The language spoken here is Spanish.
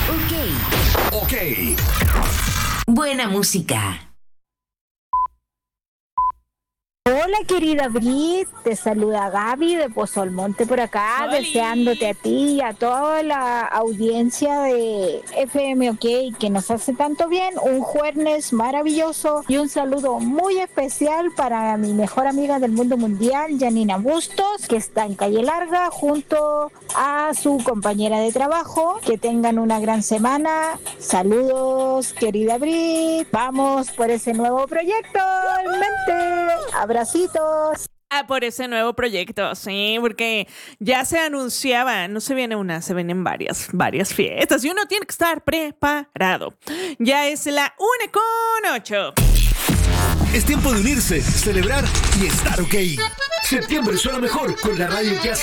Ok. Buena música. Hola querida Brit, te saluda Gaby de Pozo Almonte por acá, ¡Holi! deseándote a ti y a toda la audiencia de FM OK que nos hace tanto bien, un jueves maravilloso y un saludo muy especial para mi mejor amiga del mundo mundial, Janina Bustos, que está en Calle Larga junto a su compañera de trabajo. Que tengan una gran semana. Saludos querida Brit, vamos por ese nuevo proyecto en mente. Abracitos. Por ese nuevo proyecto, sí, porque ya se anunciaba, no se viene una, se vienen varias fiestas y uno tiene que estar preparado. Ya es la 1:08. Es tiempo de unirse, celebrar y estar ok. Septiembre suena mejor con la radio que hace